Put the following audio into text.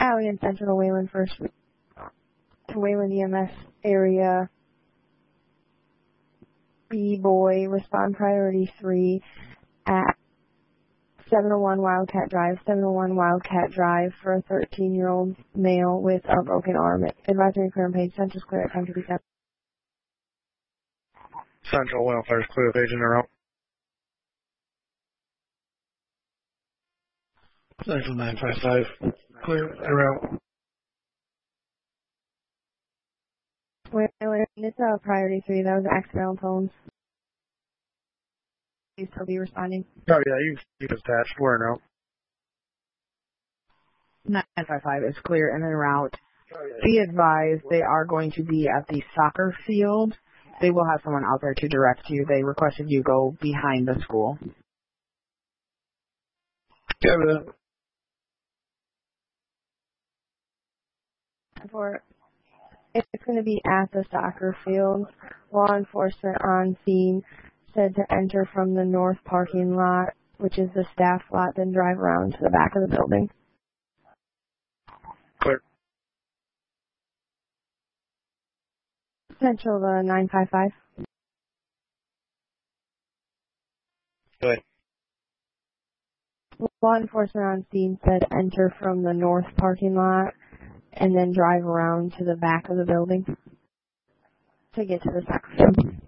Alley and Central to Wayland first. To Wayland EMS area. B-Boy, respond priority 3 at 701 Wildcat Drive. 701 Wildcat Drive for a 13-year-old male with a broken arm. Advisory clear on page. Central's clear at 10:57. Central Welfare is clear with agent or out. Central 955, clear or out. Wayland, it's priority 3. That was accidental tones. Please still be responding. Oh yeah, you attached. We're in out. 955 is clear and en route. Be advised they are going to be at the soccer field. They will have someone out there to direct you. They requested you go behind the school. Kevin. It's going to be at the soccer field. Law enforcement on scene said to enter from the north parking lot, which is the staff lot, then drive around to the back of the building. Clear. Central to 955. Good. Law enforcement on scene said enter from the north parking lot and then drive around to the back of the building to get to the soccer field.